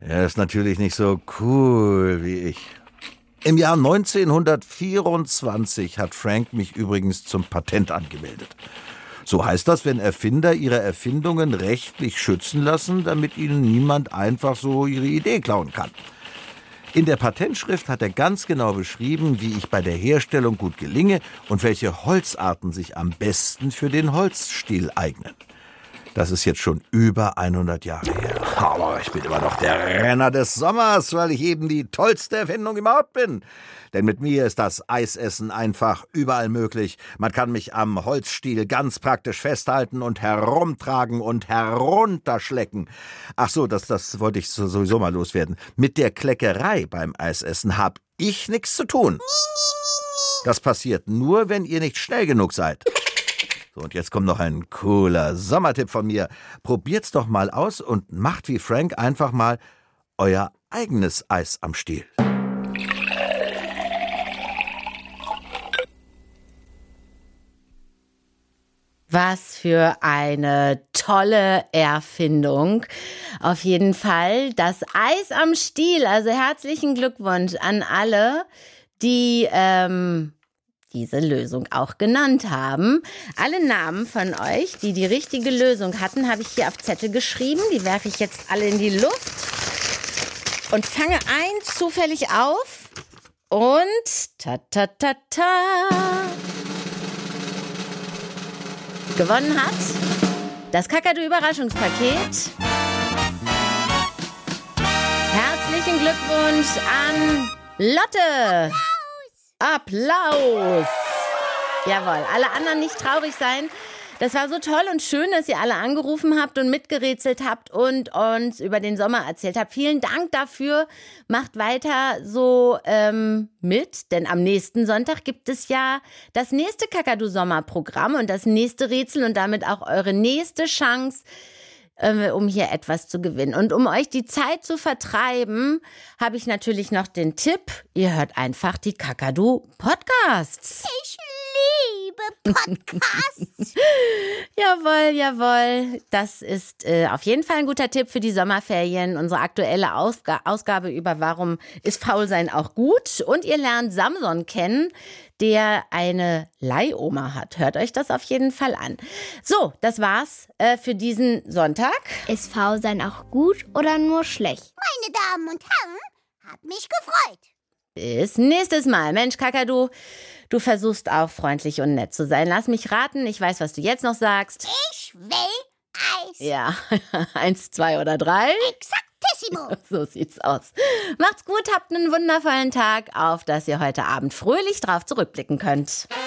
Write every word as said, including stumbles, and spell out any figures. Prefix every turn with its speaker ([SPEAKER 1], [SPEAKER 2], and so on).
[SPEAKER 1] Er ist natürlich nicht so cool wie ich. Im Jahr neunzehnhundertvierundzwanzig hat Frank mich übrigens zum Patent angemeldet. So heißt das, wenn Erfinder ihre Erfindungen rechtlich schützen lassen, damit ihnen niemand einfach so ihre Idee klauen kann. In der Patentschrift hat er ganz genau beschrieben, wie ich bei der Herstellung gut gelinge und welche Holzarten sich am besten für den Holzstiel eignen. Das ist jetzt schon über hundert Jahre her. Aber ich bin immer noch der Renner des Sommers, weil ich eben die tollste Erfindung überhaupt bin. Denn mit mir ist das Eisessen einfach überall möglich. Man kann mich am Holzstiel ganz praktisch festhalten und herumtragen und herunterschlecken. Ach so, das, das wollte ich sowieso mal loswerden. Mit der Kleckerei beim Eisessen hab ich nichts zu tun. Das passiert nur, wenn ihr nicht schnell genug seid. So, und jetzt kommt noch ein cooler Sommertipp von mir. Probiert's doch mal aus und macht wie Frank einfach mal euer eigenes Eis am Stiel.
[SPEAKER 2] Was für eine tolle Erfindung. Auf jeden Fall das Eis am Stiel. Also herzlichen Glückwunsch an alle, die ähm, diese Lösung auch genannt haben. Alle Namen von euch, die die richtige Lösung hatten, habe ich hier auf Zettel geschrieben. Die werfe ich jetzt alle in die Luft und fange eins zufällig auf. Und ta ta ta ta. Gewonnen hat das Kakadu-Überraschungspaket. Herzlichen Glückwunsch an Lotte. Applaus! Applaus! Jawohl, alle anderen nicht traurig sein. Das war so toll und schön, dass ihr alle angerufen habt und mitgerätselt habt und uns über den Sommer erzählt habt. Vielen Dank dafür. Macht weiter so ähm, mit, denn am nächsten Sonntag gibt es ja das nächste Kakadu-Sommerprogramm und das nächste Rätsel und damit auch eure nächste Chance, äh, um hier etwas zu gewinnen. Und um euch die Zeit zu vertreiben, habe ich natürlich noch den Tipp, ihr hört einfach die Kakadu-Podcasts.
[SPEAKER 3] Ich liebe Podcasts.
[SPEAKER 2] Jawohl, jawohl. Das ist äh, auf jeden Fall ein guter Tipp für die Sommerferien. Unsere aktuelle Ausg- Ausgabe über Warum ist Faulsein auch gut. Und ihr lernt Samson kennen, der eine Leihoma hat. Hört euch das auf jeden Fall an. So, das war's äh, für diesen Sonntag.
[SPEAKER 4] Ist Faulsein auch gut oder nur schlecht?
[SPEAKER 3] Meine Damen und Herren, hat mich gefreut.
[SPEAKER 2] Bis nächstes Mal. Mensch, Kakadu, du versuchst auch freundlich und nett zu sein. Lass mich raten, ich weiß, was du jetzt noch sagst.
[SPEAKER 3] Ich will Eis.
[SPEAKER 2] Ja, eins, zwei oder drei.
[SPEAKER 3] Exaktissimo.
[SPEAKER 2] So sieht's aus. Macht's gut, habt einen wundervollen Tag, auf dass ihr heute Abend fröhlich drauf zurückblicken könnt.